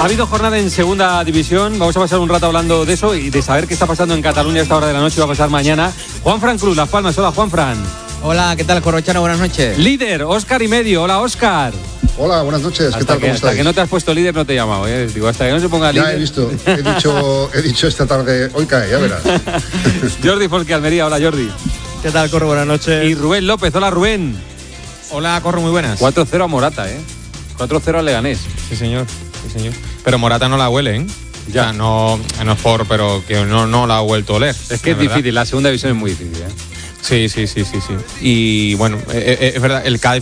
habido jornada en segunda división. Vamos a pasar un rato hablando de eso y de saber qué está pasando en Cataluña a esta hora de la noche. Va a pasar mañana. Juanfran Cruz, Las Palmas. Hola, Juanfran. Hola, ¿qué tal, Corrochano? Buenas noches. Líder, Óscar y medio. Hola, Óscar. Hola, buenas noches. ¿Qué tal? ¿Cómo estáis? Hasta que no te has puesto líder no te he llamado. Digo, hasta que no se ponga líder. Ya he visto. He dicho esta tarde, hoy cae, ya verás. Jordi Folque, Almería. Hola, Jordi. ¿Qué tal, Corro? Buenas noches. Y Rubén López. Hola, Rubén. Hola, Corro, muy buenas. 4-0 a Morata, 4-0 al Leganés. Sí, señor. Pero Morata no la huele, ¿eh? Ya. O sea, no es por, pero que no la ha vuelto a oler. Es que es difícil, la segunda división es muy difícil, Sí. Y bueno, es verdad, el Cádiz,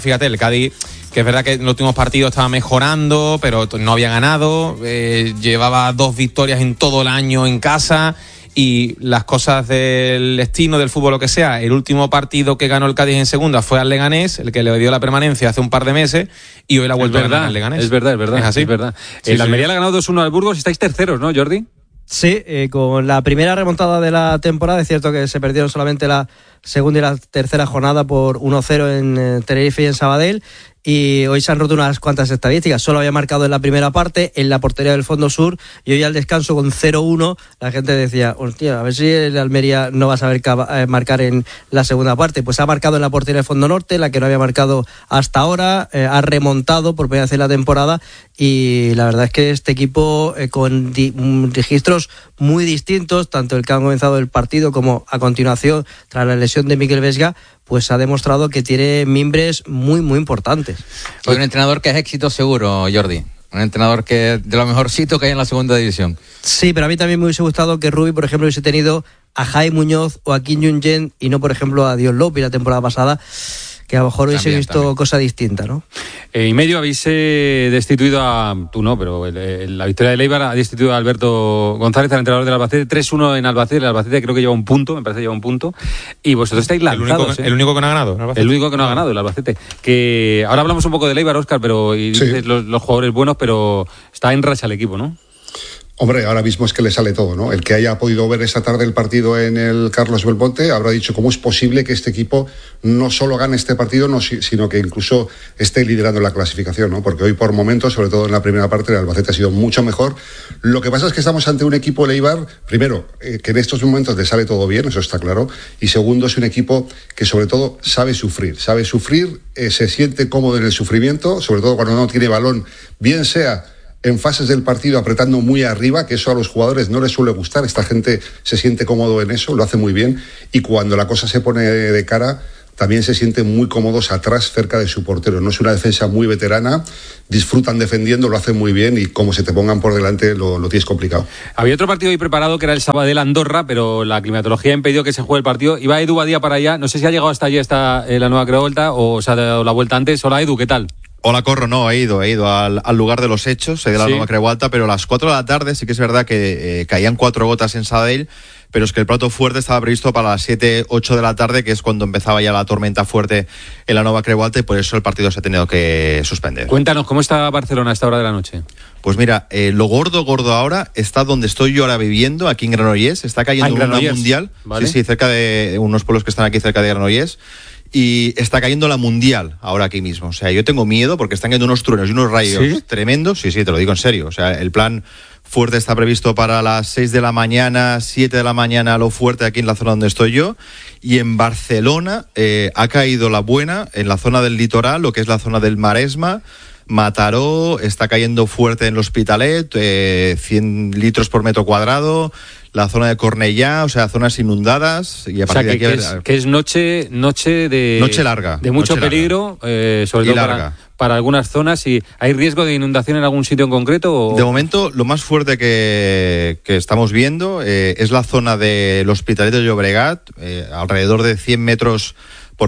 que es verdad que en los últimos partidos estaba mejorando, pero no había ganado, llevaba 2 victorias en todo el año en casa, y las cosas del destino del fútbol, lo que sea, el último partido que ganó el Cádiz en segunda fue al Leganés, el que le dio la permanencia hace un par de meses, y hoy la ha vuelto a ganar al Leganés. Es verdad. Es así. Es verdad. Sí, el Almería le ha ganado 2-1 al Burgos y estáis terceros, ¿no, Jordi? Sí, con la primera remontada de la temporada. Es cierto que se perdieron solamente la segunda y la tercera jornada por 1-0 en Tenerife y en Sabadell, y hoy se han roto unas cuantas estadísticas. Solo había marcado en la primera parte, en la portería del Fondo Sur, y hoy al descanso con 0-1 la gente decía, hostia, a ver si el Almería no va a saber marcar en la segunda parte. Pues ha marcado en la portería del Fondo Norte, la que no había marcado hasta ahora, ha remontado por primera vez en la temporada, y la verdad es que este equipo con registros muy distintos, tanto el que han comenzado el partido como a continuación tras la lesión de Mikel Vesga, pues ha demostrado que tiene mimbres muy, muy importantes. Hoy un entrenador que es éxito seguro, Jordi. Un entrenador que de lo mejorcito que hay en la segunda división. Sí, pero a mí también me hubiese gustado que Rubi, por ejemplo, hubiese tenido a Jaime Muñoz o a Kim Jung-jen y no, por ejemplo, a Dion López la temporada pasada, que a lo mejor hubiese visto cosa distinta, ¿no? Y medio habéis destituido a... Tú no, pero la victoria de Eibar ha destituido a Alberto González, al entrenador del Albacete, 3-1 en Albacete. El Albacete creo que lleva un punto, me parece que lleva un punto. Y vosotros estáis lanzados. El único que no ha ganado. El único que no ha ganado, el Albacete. Que ahora hablamos un poco de Eibar, Óscar, pero y sí. Dices los jugadores buenos, pero está en racha el equipo, ¿no? Hombre, ahora mismo es que le sale todo, ¿no? El que haya podido ver esta tarde el partido en el Carlos Belmonte habrá dicho cómo es posible que este equipo no solo gane este partido, sino que incluso esté liderando la clasificación, ¿no? Porque hoy por momentos, sobre todo en la primera parte, el Albacete ha sido mucho mejor. Lo que pasa es que estamos ante un equipo, el Eibar, primero, que en estos momentos le sale todo bien, eso está claro, y segundo, es un equipo que sobre todo sabe sufrir, se siente cómodo en el sufrimiento, sobre todo cuando no tiene balón, bien sea en fases del partido apretando muy arriba, que eso a los jugadores no les suele gustar. Esta gente se siente cómodo en eso, lo hace muy bien, y cuando la cosa se pone de cara, también se sienten muy cómodos atrás, cerca de su portero. No es una defensa muy veterana, disfrutan defendiendo, lo hacen muy bien, y como se te pongan por delante lo tienes complicado. Había otro partido hoy preparado que era el Sabadell-Andorra, pero la climatología ha impedido que se juegue el partido. Iba Edu Badía para allá, no sé si ha llegado hasta allí la nueva Crevolta o se ha dado la vuelta antes. Hola, Edu, ¿qué tal? Hola, Corro, no, he ido al lugar de los hechos, he ido a la Nueva Creu Alta, pero a las 4 de la tarde sí que es verdad que caían 4 gotas en Sabadell, pero es que el plato fuerte estaba previsto para las 7, 8 de la tarde, que es cuando empezaba ya la tormenta fuerte en la Nueva Creu Alta, y por eso el partido se ha tenido que suspender. Cuéntanos, ¿cómo está Barcelona a esta hora de la noche? Pues mira, lo gordo ahora está donde estoy yo ahora viviendo, aquí en Granollers, está cayendo una mundial, ¿vale? Sí, cerca de unos pueblos que están aquí cerca de Granollers, y está cayendo la mundial ahora aquí mismo. O sea, yo tengo miedo porque están cayendo unos truenos y unos rayos tremendos. Sí, te lo digo en serio. O sea, el plan fuerte está previsto para las 6 de la mañana, 7 de la mañana, lo fuerte aquí en la zona donde estoy yo. Y en Barcelona ha caído la buena en la zona del litoral, lo que es la zona del Maresma, Mataró, está cayendo fuerte en l'Hospitalet, 100 litros por metro cuadrado, la zona de Cornellá, o sea, zonas inundadas. Y a partir de aquí que es noche larga. De mucho peligro, sobre todo para algunas zonas. ¿Y hay riesgo de inundación en algún sitio en concreto? ¿O? De momento, lo más fuerte que estamos viendo es la zona del Hospitalet de Llobregat, alrededor de 100 litros por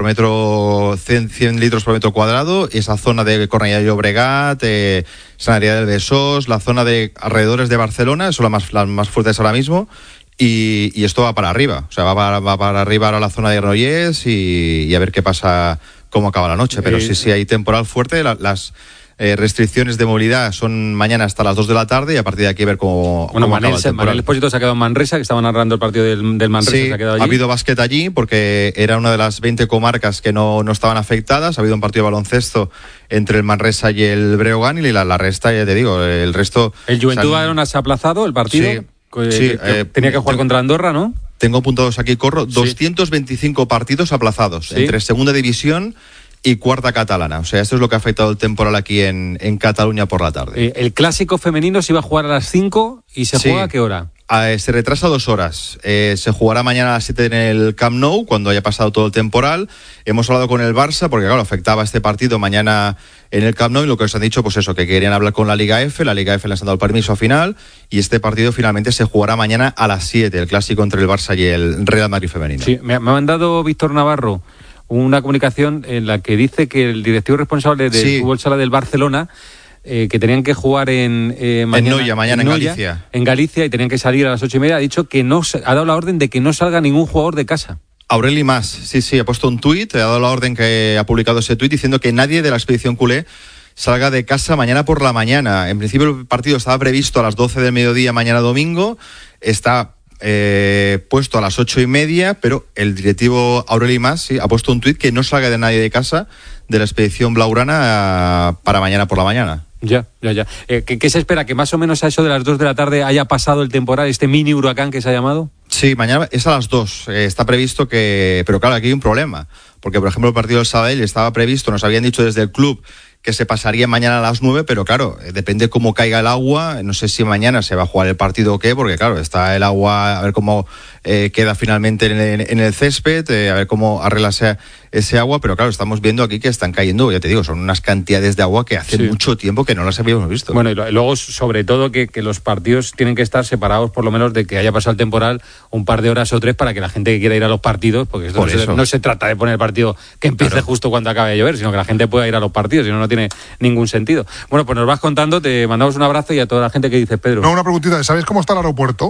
metro cuadrado, esa zona de Cornellà de Llobregat, Sanadría del Besós, la zona de alrededores de Barcelona, son las más fuertes ahora mismo, y esto va para arriba, o sea, va para arriba ahora la zona de Granollers, y a ver qué pasa, cómo acaba la noche, pero sí hay temporal fuerte. restricciones de movilidad son mañana hasta las 2 de la tarde y a partir de aquí a ver cómo Manel Espósito se ha quedado en Manresa, que estaba narrando el partido del Manresa. Sí, se ha quedado allí. Ha habido básquet allí porque era una de las 20 comarcas que no estaban afectadas. Ha habido un partido de baloncesto entre el Manresa y el Breogán y la resta, ya te digo, el resto... El Juventud Badalona se ha aplazado el partido. Sí, tenía que jugar contra Andorra, ¿no? Tengo apuntados aquí, Corro, 225 partidos aplazados entre segunda división y cuarta catalana. O sea, esto es lo que ha afectado el temporal aquí en Cataluña por la tarde. El clásico femenino se iba a jugar a las 5 y se juega ¿a qué hora? Se retrasa 2 horas. Se jugará mañana a las 7 en el Camp Nou, cuando haya pasado todo el temporal. Hemos hablado con el Barça, porque claro, afectaba este partido mañana en el Camp Nou, y lo que os han dicho, pues eso, que querían hablar con la Liga F. La Liga F les han dado el permiso final, y este partido finalmente se jugará mañana a las 7, el clásico entre el Barça y el Real Madrid femenino. Sí, me ha mandado Víctor Navarro una comunicación en la que dice que el directivo responsable del fútbol sala del Barcelona, que tenían que jugar mañana en Galicia, y tenían que salir a las 8:30, ha dicho que ha dado la orden de que no salga ningún jugador de casa. Aureli Mas, sí, ha puesto un tuit, ha dado la orden, que ha publicado ese tuit diciendo que nadie de la expedición culé salga de casa mañana por la mañana. En principio el partido estaba previsto a las 12 del mediodía mañana domingo, está puesto a las 8:30, pero el directivo Aureli Mas ha puesto un tuit que no salga de nadie de casa de la expedición blaugrana para mañana por la mañana. Ya. ¿Qué se espera? ¿Que más o menos a eso de las 2 de la tarde haya pasado el temporal, este mini huracán que se ha llamado? Sí, mañana es a las 2. Está previsto que... Pero claro, aquí hay un problema. Porque, por ejemplo, el partido del Sabadell estaba previsto, nos habían dicho desde el club que se pasaría mañana a las 9, pero claro, depende cómo caiga el agua. No sé si mañana se va a jugar el partido o qué, porque claro, está el agua, a ver cómo queda finalmente en el césped, a ver cómo arregla ese agua, pero claro, estamos viendo aquí que están cayendo, ya te digo, son unas cantidades de agua que hace mucho tiempo que no las habíamos visto. Bueno, y luego, sobre todo, que los partidos tienen que estar separados, por lo menos, de que haya pasado el temporal un par de horas o 3, para que la gente que quiera ir a los partidos, porque no se trata de poner el partido que empiece justo cuando acabe de llover, sino que la gente pueda ir a los partidos, si no tiene ningún sentido. Bueno, pues nos vas contando, te mandamos un abrazo, y a toda la gente que dices, Pedro. No, una preguntita, ¿sabes cómo está el aeropuerto?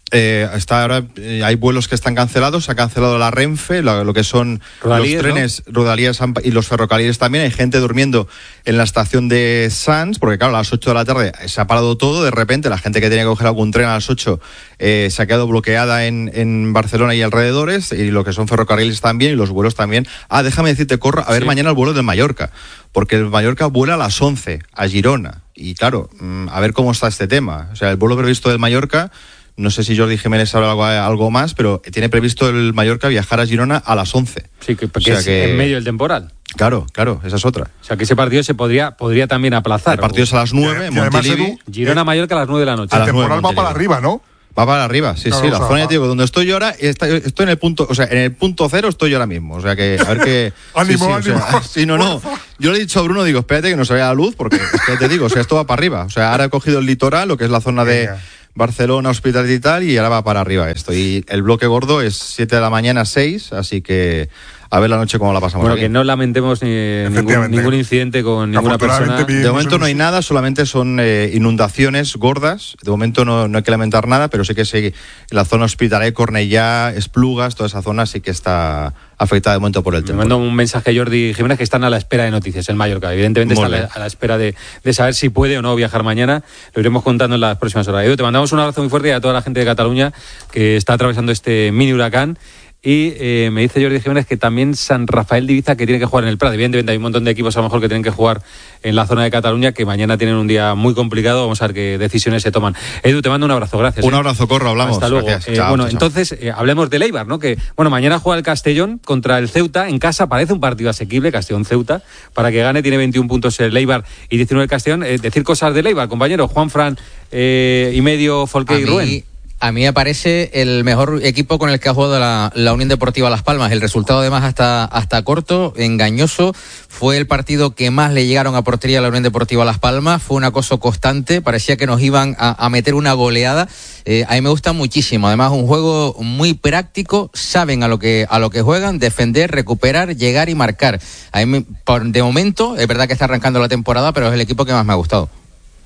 Hay vuelos que están cancelados, se ha cancelado la Renfe, lo que son Rodalíes, los trenes, ¿no? Rodalíes y los ferrocarriles también. Hay gente durmiendo en la estación de Sants, porque claro, a las 8 de la tarde se ha parado todo, de repente la gente que tenía que coger algún tren a las 8 se ha quedado bloqueada en Barcelona y alrededores, y lo que son ferrocarriles también, y los vuelos también. Déjame decirte, Corro, a ver mañana el vuelo del Mallorca, porque el Mallorca vuela a las 11 a Girona, y claro, a ver cómo está este tema. O sea, el vuelo previsto del Mallorca, no sé si Jordi Jiménez sabrá algo más, pero tiene previsto el Mallorca viajar a Girona a las 11. Sí, porque es en medio del temporal. Claro, esa es otra. O sea, que ese partido se podría también aplazar. El partido es a las 9 en Montilivi. Girona-Mallorca a las 9 de la noche. El temporal va para arriba, ¿no? Va para arriba, sí, la zona, ya te digo, donde estoy yo ahora, estoy en el punto, o sea, en el punto 0 estoy yo ahora mismo, o sea que, a ver qué... ánimo. No, yo le he dicho a Bruno, digo, espérate que no se vea la luz, porque es que te digo, o sea, esto va para arriba, o sea, ahora he cogido el litoral, lo que es la zona de Barcelona, Hospitalet y tal, y ahora va para arriba esto, y el bloque gordo es 7 de la mañana, 6, así que... A ver la noche cómo la pasamos. Bueno, aquí. Que no lamentemos ningún incidente con ninguna persona. De momento no hay nada, solamente son inundaciones gordas. De momento no hay que lamentar nada, pero sí que en la zona Hospitalet, Cornellá, Esplugas, toda esa zona sí que está afectada de momento por el tema. Me mando un mensaje a Jordi Jiménez, que están a la espera de noticias en Mallorca. Evidentemente están a la espera de saber si puede o no viajar mañana. Lo iremos contando en las próximas horas. Edu, te mandamos un abrazo muy fuerte, y a toda la gente de Cataluña que está atravesando este mini huracán. Y me dice Jordi Jiménez que también San Rafael de Ibiza, que tiene que jugar en el Prat. Evidentemente hay un montón de equipos a lo mejor que tienen que jugar en la zona de Cataluña, que mañana tienen un día muy complicado. Vamos a ver qué decisiones se toman. Edu, te mando un abrazo, gracias. Un abrazo, Corro, hablamos. Hasta luego. Chao. Entonces, hablemos del Eibar, ¿no? Que, mañana juega el Castellón contra el Ceuta en casa. Parece un partido asequible, Castellón-Ceuta, para que gane. Tiene 21 puntos el Eibar y 19 el Castellón. Decir cosas del Eibar, compañero. Juanfran y medio, Folqué y Rubén. A mí me parece el mejor equipo con el que ha jugado la Unión Deportiva Las Palmas. El resultado, además, hasta corto, engañoso. Fue el partido que más le llegaron a portería a la Unión Deportiva Las Palmas. Fue un acoso constante. Parecía que nos iban a meter una goleada. A mí me gusta muchísimo. Además, un juego muy práctico. Saben a lo que juegan. Defender, recuperar, llegar y marcar. De momento, es verdad que está arrancando la temporada, pero es el equipo que más me ha gustado.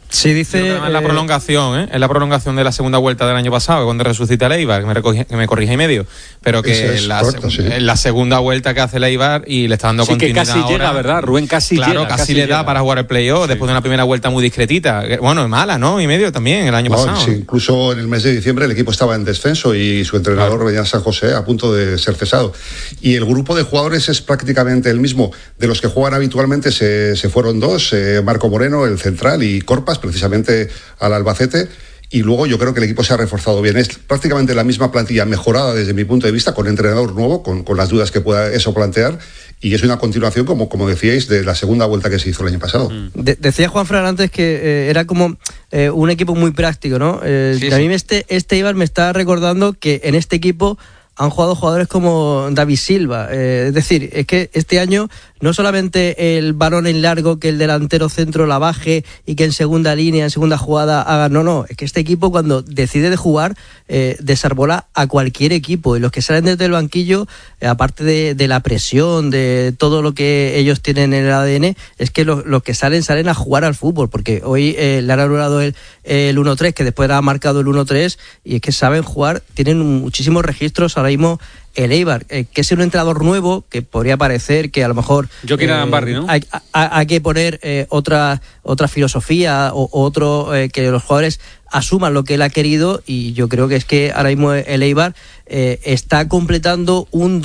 Sí, dice... Es la prolongación, es la prolongación de la segunda vuelta del año pasado, cuando resucita el Eibar, que me corrige y medio. Pero que es la segunda vuelta que hace el Eibar y le está dando continuidad. Sí, que casi ahora. Llega, ¿verdad? Rubén casi llega. Claro, casi le da para jugar el playoff, después de una primera vuelta muy discretita. Bueno, mala, ¿no? Y medio también, el año pasado. Sí, incluso en el mes de diciembre el equipo estaba en descenso y su entrenador, Beñat San José, a punto de ser cesado. Y el grupo de jugadores es prácticamente el mismo. De los que juegan habitualmente se fueron dos, Marco Moreno, el central, y Corpas, precisamente al Albacete, y luego yo creo que el equipo se ha reforzado bien. Es prácticamente la misma plantilla mejorada desde mi punto de vista, con entrenador nuevo, con las dudas que pueda eso plantear, y es una continuación, como decíais, de la segunda vuelta que se hizo el año pasado. Decía Juanfran antes que era como un equipo muy práctico, ¿no? Sí. A mí este Eibar me está recordando que en este equipo han jugado jugadores como David Silva. Es decir, es que este año no solamente el balón en largo, que el delantero centro la baje y que en segunda línea, en segunda jugada haga... No, es que este equipo cuando decide de jugar desarbola a cualquier equipo, y los que salen desde el banquillo, aparte de la presión, de todo lo que ellos tienen en el ADN, es que los que salen a jugar al fútbol, porque hoy le han anulado el 1-3, que después ha marcado el 1-3, y es que saben jugar, tienen muchísimos registros ahora mismo. El Eibar, que es un entrenador nuevo, que podría parecer que a lo mejor Joaquín Arambarri, ¿no? Hay que poner otra filosofía o otro, que los jugadores asuman lo que él ha querido, y yo creo que es que ahora mismo el Eibar está completando un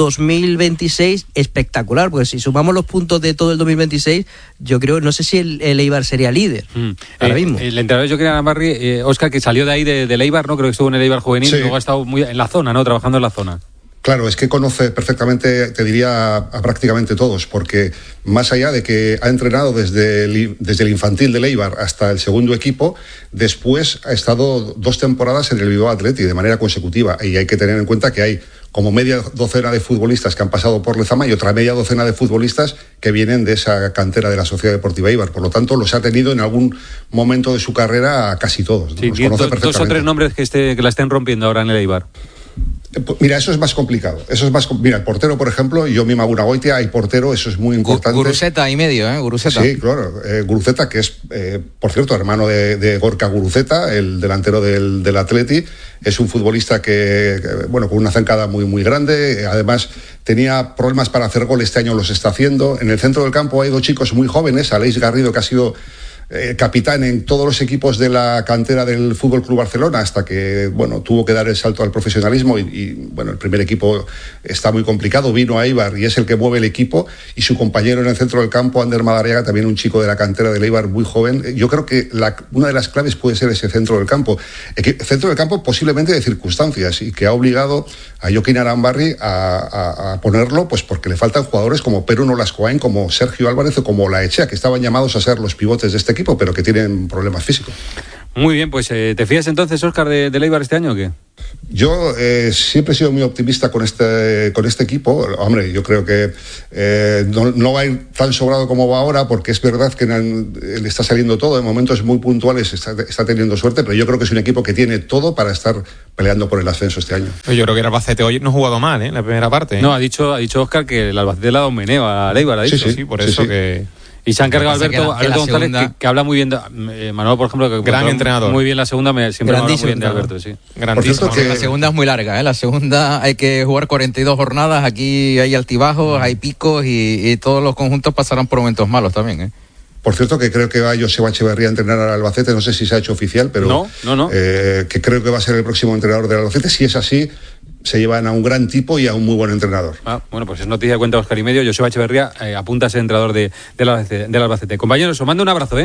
2026 espectacular, porque si sumamos los puntos de todo el 2026, yo creo, no sé si el Eibar sería líder ahora mismo. El entrenador Joaquín Arambarri, Óscar, que salió de ahí del Eibar, ¿no? Creo que estuvo en el Eibar juvenil, sí. Luego ha estado muy en la zona, ¿no? Trabajando en la zona. Claro, es que conoce perfectamente, te diría, a prácticamente todos, porque más allá de que ha entrenado desde el infantil del Eibar hasta el segundo equipo, después ha estado 2 temporadas en el Bilbao Athletic de manera consecutiva, y hay que tener en cuenta que hay como media docena de futbolistas que han pasado por Lezama y otra media docena de futbolistas que vienen de esa cantera de la Sociedad Deportiva Eibar. Por lo tanto, los ha tenido en algún momento de su carrera a casi todos, ¿no? Sí, los conoce perfectamente. 2 o 3 nombres que la estén rompiendo ahora en el Eibar. Mira, eso es más complicado. Mira, el portero, por ejemplo, yo misma Gunagoitia, hay portero, eso es muy importante. Guruceta y medio, Guruceta. Sí, claro. Guruceta, que es, por cierto, hermano de Gorka Guruceta, el delantero del Atleti, es un futbolista que con una zancada muy, muy grande. Además, tenía problemas para hacer gol, este año los está haciendo. En el centro del campo hay 2 chicos muy jóvenes, Aleix Garrido, que ha sido capitán en todos los equipos de la cantera del Fútbol Club Barcelona, hasta que tuvo que dar el salto al profesionalismo y el primer equipo está muy complicado, vino a Eibar y es el que mueve el equipo, y su compañero en el centro del campo, Ander Madariaga, también un chico de la cantera del Eibar muy joven. Yo creo que una de las claves puede ser ese centro del campo, centro del campo posiblemente de circunstancias, y que ha obligado a Joaquín Arambarri a ponerlo, pues porque le faltan jugadores como Perú Nolascoain, como Sergio Álvarez o como Laechea, que estaban llamados a ser los pivotes de este equipo, pero que tienen problemas físicos. Muy bien, pues ¿te fías entonces, Óscar, de Eibar este año o qué? Yo siempre he sido muy optimista con este equipo. Hombre, yo creo que no va a ir tan sobrado como va ahora, porque es verdad que le está saliendo todo, en momentos muy puntuales está teniendo suerte, pero yo creo que es un equipo que tiene todo para estar peleando por el ascenso este año. Yo creo que el Albacete hoy no ha jugado mal, en la primera parte. No, ha dicho Óscar que el Albacete le ha dado un meneo a Eibar, ha dicho. Sí, por eso que... Y se ha encargado Alberto González, que habla muy bien. Manolo, por ejemplo, que gran entrenador. Muy bien la segunda, siempre habla muy bien de Alberto, sí. Grandísimo. Que la segunda es muy larga, La segunda hay que jugar 42 jornadas, aquí hay altibajos, hay picos y todos los conjuntos pasarán por momentos malos también, Por cierto, que creo que va Joseba Echeverría a entrenar al Albacete, no sé si se ha hecho oficial, pero no. Que creo que va a ser el próximo entrenador del Albacete. Si es así, se llevan a un gran tipo y a un muy buen entrenador. Bueno, pues es noticia de cuenta Óscar y medio. Joseba Echeverría apunta a ser entrenador del Albacete. Compañeros, os mando un abrazo,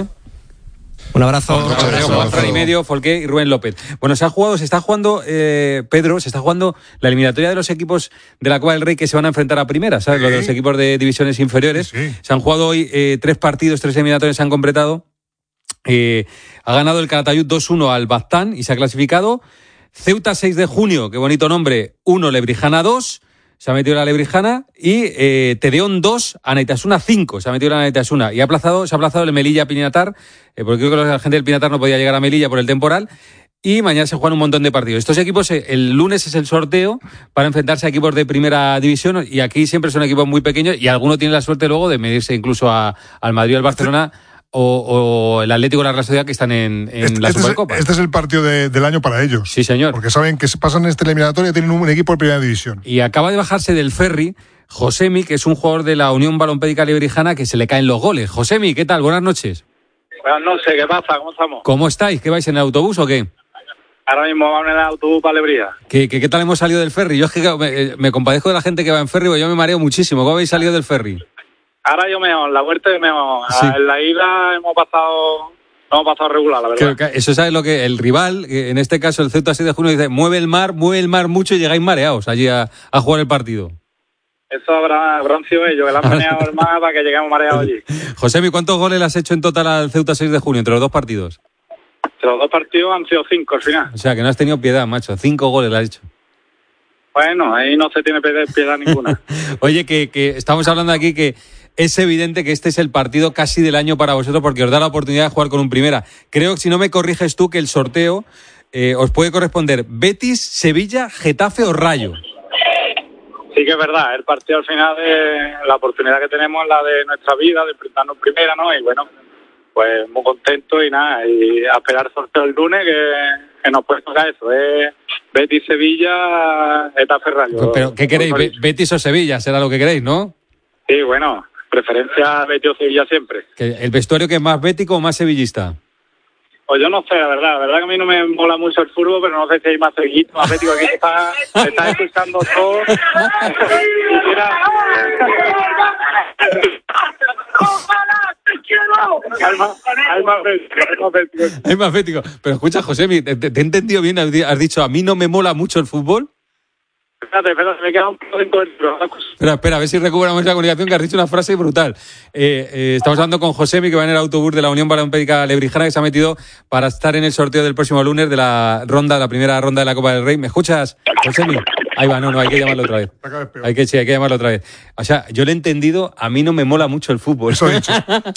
Un abrazo. Fran y medio, Folqué y Rubén López. Bueno, se está jugando, Pedro, se está jugando la eliminatoria de los equipos de la Copa del Rey que se van a enfrentar a primera, ¿sabes? Sí. Los equipos de divisiones inferiores. Sí. Se han jugado hoy 3 partidos, 3 eliminatorias se han completado. Ha ganado el Calatayud 2-1 al Baztán y se ha clasificado. Ceuta 6 de junio, qué bonito nombre, 1, Lebrijana 2, se ha metido la Lebrijana, y Tedeón 2, Anaitasuna 5, se ha metido la Anaitasuna, y se ha aplazado el Melilla-Pinatar, porque creo que la gente del Pinatar no podía llegar a Melilla por el temporal, y mañana se juegan un montón de partidos. Estos equipos, el lunes es el sorteo para enfrentarse a equipos de primera división, y aquí siempre son equipos muy pequeños, y alguno tiene la suerte luego de medirse incluso al Madrid o al Barcelona o el Atlético de la Real Sociedad, que están en la Supercopa. Este es el partido del año para ellos. Sí, señor. Porque saben que se pasan esta eliminatoria y tienen un equipo de primera división. Y acaba de bajarse del ferry Josemi, que es un jugador de la Unión Balompédica Lebrijana, que se le caen los goles. Josemi, ¿qué tal? Buenas noches. Buenas noches, ¿qué pasa? ¿Cómo estamos? ¿Cómo estáis? ¿Qué vais, en el autobús o qué? Ahora mismo vamos en el autobús para Lebrija. ¿Qué tal hemos salido del ferry? Yo es que me compadezco de la gente que va en ferry, porque yo me mareo muchísimo. ¿Cómo habéis salido del ferry? Ahora yo mejor, la vuelta es mejor. Sí. En la ida hemos pasado regular, la verdad. Eso sabe lo que el rival, en este caso el Ceuta 6 de junio, dice, mueve el mar mucho y llegáis mareados allí a jugar el partido. Eso habrán sido ellos, que le han planeado el mar para que lleguemos mareados allí. Josemi, ¿cuántos goles le has hecho en total al Ceuta 6 de junio entre los dos partidos? Entre los dos partidos han sido 5 al final. O sea, que no has tenido piedad, macho. 5 goles le has hecho. Bueno, ahí no se tiene piedad ninguna. Oye, que estamos hablando aquí que es evidente que este es el partido casi del año para vosotros, porque os da la oportunidad de jugar con un primera. Creo que, si no me corriges tú, que el sorteo os puede corresponder Betis, Sevilla, Getafe o Rayo. Sí que es verdad, el partido al final, la oportunidad que tenemos es la de nuestra vida, de enfrentarnos primera, ¿no? Y bueno, pues muy contento y nada, y a esperar el sorteo el lunes, que nos puede tocar eso, Betis, Sevilla, Getafe, Rayo. Pero, ¿qué queréis? ¿Betis o Sevilla? Será lo que queréis, ¿no? Sí, bueno, preferencia Betis o Sevilla siempre. ¿El vestuario que es más bético o más sevillista? Pues yo no sé, la verdad que a mí no me mola mucho el fútbol, pero no sé si hay más sevillista, más bético, aquí está escuchando todo. Hay más bético. Pero escucha, Josemi, ¿te he entendido bien? ¿Has dicho, a mí no me mola mucho el fútbol? Espérate, me queda un poco de cobertura. Espera, a ver si recuperamos la comunicación, que has dicho una frase brutal. Estamos hablando con Josemi, que va en el autobús de la Unión Balompédica Lebrijana, que se ha metido para estar en el sorteo del próximo lunes de la primera ronda de la Copa del Rey. ¿Me escuchas, Josemi? Ahí va, no, hay que llamarlo otra vez. Hay que llamarlo otra vez. O sea, yo le he entendido, a mí no me mola mucho el fútbol. Eso he dicho.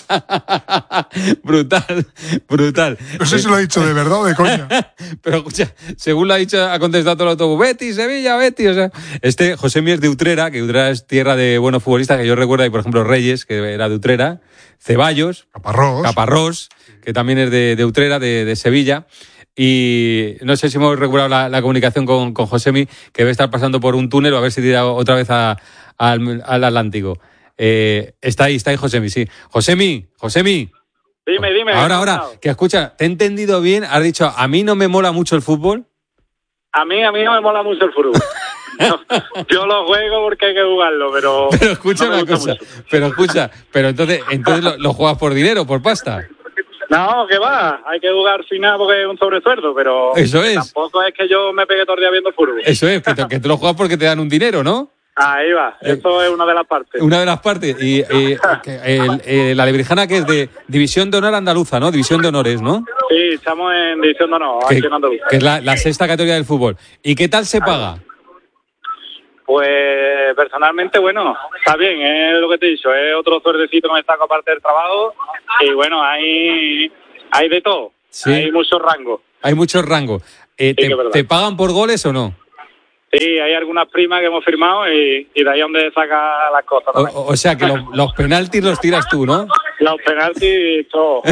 Brutal. No sé si lo he dicho de verdad o de coña. Pero escucha, según lo ha dicho, ha contestado todo el autobús, Betis, Sevilla, Betis. O sea, Josemi es de Utrera, que Utrera es tierra de buenos futbolistas, que yo recuerdo ahí, por ejemplo, Reyes, que era de Utrera, Ceballos, Caparrós, que también es de Utrera, de Sevilla. Y no sé si hemos recuperado la comunicación con Josemi, que debe estar pasando por un túnel, o a ver si tira otra vez al Atlántico. Está ahí Josemi, sí. Josemi. Dime. Ahora, que escucha, ¿te he entendido bien? Has dicho, a mí no me mola mucho el fútbol. A mí no me mola mucho el fútbol. Yo lo juego porque hay que jugarlo, pero escucha no una cosa. Pero entonces lo juegas por dinero, por pasta. No, que va, hay que jugar al final porque es un sobresueldo, pero eso es. Tampoco es que yo me pegue todo el día viendo fútbol. Eso es, que tú lo juegas porque te dan un dinero, ¿no? Ahí va, eso es una de las partes. Una de las partes. Y la Lebrijana, que es de División de Honor Andaluza, ¿no? División de Honores, ¿no? Sí, estamos en División de Honor, aquí en Andaluza. Que es la sexta categoría del fútbol. ¿Y qué tal se paga? Pues personalmente, bueno, está bien, es lo que te he dicho, es otro suerdecito que me saco aparte del trabajo y bueno, hay de todo, sí. Hay muchos rangos. Hay muchos rangos. ¿Te pagan por goles o no? Sí, hay algunas primas que hemos firmado y de ahí es donde saca las cosas también. O sea que los penaltis los tiras tú, ¿no? Los penaltis, todo.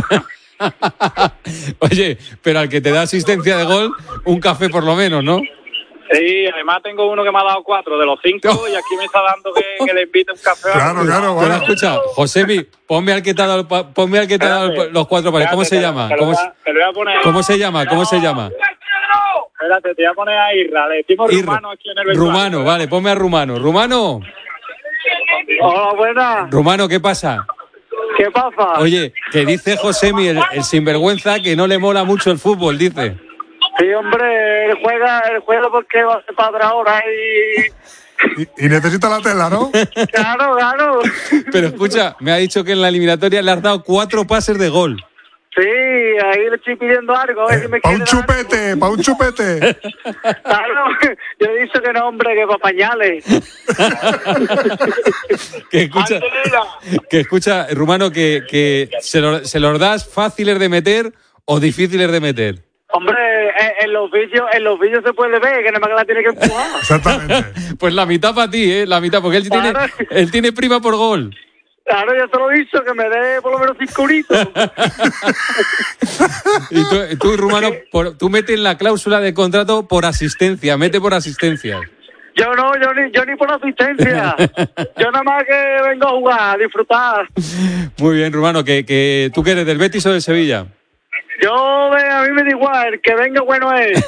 Oye, pero al que te da asistencia de gol, un café por lo menos, ¿no? Sí, además tengo uno que me ha dado 4 de los 5 y aquí me está dando que le invite un café. Claro. Bueno, escucha, Josemi, ponme al que te ha dado los 4 pares. ¿Cómo se llama? ¿Cómo se llama? Espérate, te voy a poner a Irra. Le decimos Rumano aquí en el vestuario. Rumano, vale, ponme a Rumano. Rumano. Hola, buenas. Rumano, ¿qué pasa? ¿Qué pasa? Oye, que dice Josemi, el sinvergüenza, que no le mola mucho el fútbol, dice. Sí, hombre, él juega porque va a ser padre ahora y necesita la tela, ¿no? Claro. Pero escucha, me ha dicho que en la eliminatoria le has dado 4 pases de gol. Sí, ahí le estoy pidiendo algo. Pa' un chupete. Claro, yo he dicho que no, hombre, que para pañales. que escucha, Rumano, que se los das fáciles de meter o difíciles de meter. Hombre, en los vídeos se puede ver que nada más que la tiene que empujar. Exactamente. Pues la mitad para ti, la mitad, porque él tiene prima por gol. Claro, ya te lo he dicho, que me dé por lo menos 5 euritos. Y tú, Rumano, tú metes en la cláusula de contrato por asistencia, mete por asistencia. Yo ni por asistencia. Yo nada más que vengo a jugar, a disfrutar. Muy bien, Rumano, que ¿tú qué eres, del Betis o del Sevilla? A mí me da igual, el que venga bueno es.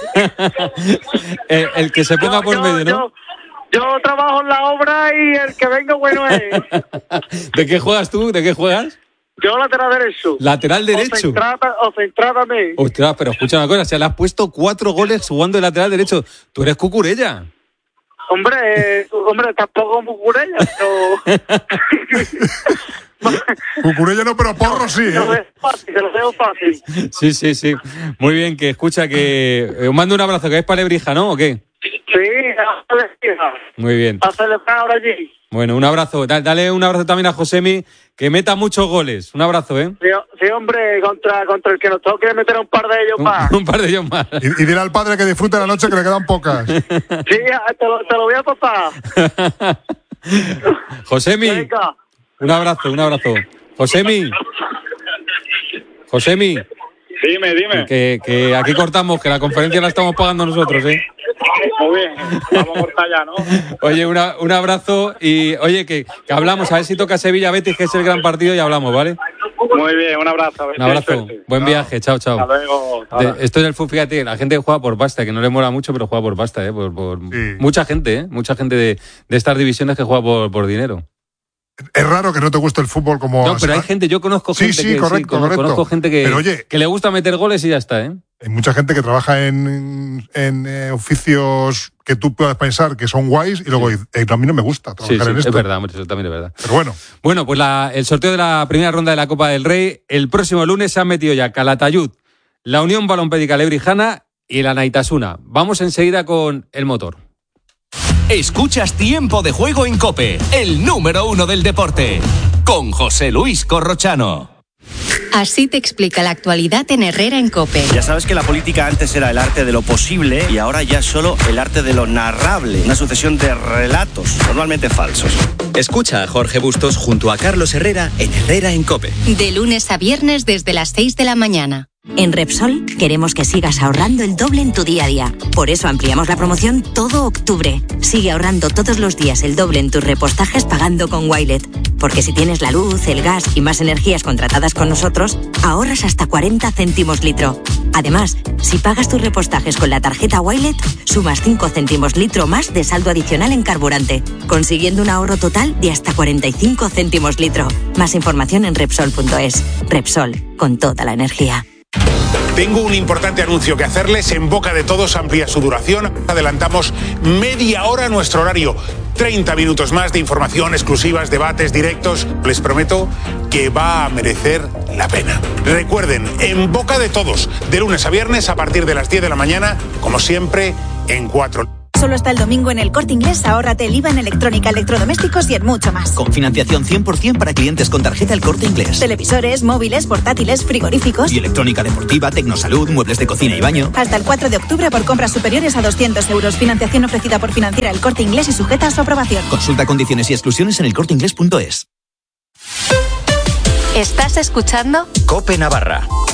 el que se ponga por medio, ¿no? Yo trabajo en la obra y el que venga bueno es. ¿De qué juegas tú? ¿De qué juegas? Yo lateral derecho. ¿Lateral derecho? O centrádame. Ostras, pero escucha una cosa, le has puesto 4 goles jugando de lateral derecho. Tú eres Cucurella. Hombre, tampoco Cucurella, pero... Cucurella no, pero Porro sí, ¿eh? Te lo dejo fácil. Sí. Muy bien, que escucha que... os mando un abrazo, que es para Lebrija, ¿no? ¿O qué? Sí, a Lebrija. Muy bien. A celebrar ahora allí. Bueno, un abrazo. Dale un abrazo también a Josemi, que meta muchos goles. Un abrazo, ¿eh? Sí, hombre, contra el que nos toque meter un par de ellos más. Un par de ellos más. Y dile al padre que disfrute la noche, que le quedan pocas. Sí, te lo voy a pasar. Josemi. Venga. Un abrazo. Josemi. Dime. Que aquí cortamos, que la conferencia la estamos pagando nosotros, ¿eh? Muy bien, vamos a cortar ya, ¿no? Oye, un abrazo y, oye, que hablamos, a ver si toca Sevilla-Betis, que es el gran partido, y hablamos, ¿vale? Muy bien, un abrazo. Un abrazo, buen viaje, chao. Hasta luego. Esto es el fútbol, fíjate, la gente juega por pasta, que no le mola mucho, pero juega por pasta, ¿eh? Sí. Mucha gente de estas divisiones que juega por dinero. Es raro que no te guste el fútbol como... No, pero hay gente, yo conozco gente correcto. Conozco gente que, pero, oye, que le gusta meter goles y ya está, ¿eh? Hay mucha gente que trabaja en oficios que tú puedas pensar que son guays y luego a mí no me gusta trabajar en esto. Es verdad, eso también es verdad. Pero bueno. Bueno, pues el sorteo de la primera ronda de la Copa del Rey, el próximo lunes se han metido ya Calatayud, la Unión Balompédica Lebrijana y la Naitasuna. Vamos enseguida con el motor. Escuchas Tiempo de Juego en COPE, el número 1 del deporte, con José Luis Corrochano. Así te explica la actualidad en Herrera en COPE. Ya sabes que la política antes era el arte de lo posible y ahora ya es solo el arte de lo narrable. Una sucesión de relatos, normalmente falsos. Escucha a Jorge Bustos junto a Carlos Herrera en Herrera en COPE. De lunes a viernes desde las 6 de la mañana. En Repsol queremos que sigas ahorrando el doble en tu día a día. Por eso ampliamos la promoción todo octubre. Sigue ahorrando todos los días el doble en tus repostajes pagando con Wilet. Porque si tienes la luz, el gas y más energías contratadas con nosotros, ahorras hasta 40 céntimos litro. Además, si pagas tus repostajes con la tarjeta Wilet, sumas 5 céntimos litro más de saldo adicional en carburante, consiguiendo un ahorro total de hasta 45 céntimos litro. Más información en Repsol.es. Repsol, con toda la energía. Tengo un importante anuncio que hacerles. En boca de todos amplía su duración. Adelantamos media hora nuestro horario. 30 minutos más de información, exclusivas, debates, directos. Les prometo que va a merecer la pena. Recuerden, en boca de todos, de lunes a viernes a partir de las 10 de la mañana, como siempre, en 4. Solo hasta el domingo en El Corte Inglés, ahórrate el IVA en electrónica, electrodomésticos y en mucho más. Con financiación 100% para clientes con tarjeta El Corte Inglés. Televisores, móviles, portátiles, frigoríficos. Y electrónica deportiva, tecnosalud, muebles de cocina y baño. Hasta el 4 de octubre por compras superiores a 200 euros. Financiación ofrecida por Financiera El Corte Inglés y sujeta a su aprobación. Consulta condiciones y exclusiones en elcorteinglés.es. ¿Estás escuchando? COPE Navarra.